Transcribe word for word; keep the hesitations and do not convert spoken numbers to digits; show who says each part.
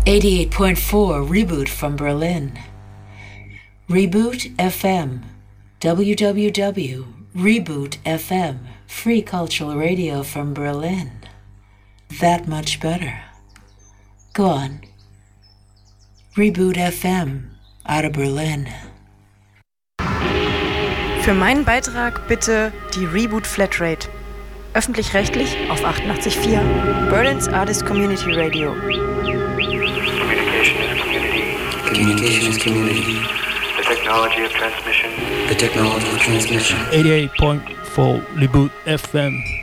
Speaker 1: eighty-eight point four Reboot from Berlin. Reboot F M. w w w dot reboot dot f m. Free cultural radio from Berlin. That much better. Go on. Reboot F M out of Berlin.
Speaker 2: Für meinen Beitrag bitte die Reboot Flatrate. Öffentlich-rechtlich auf achtundachtzig Komma vier. Berlin's Artist Community Radio.
Speaker 3: Communication is community.
Speaker 4: Communication is community.
Speaker 3: The technology of transmission.
Speaker 4: The technology of transmission.
Speaker 5: eighty-eight point four Reboot F M.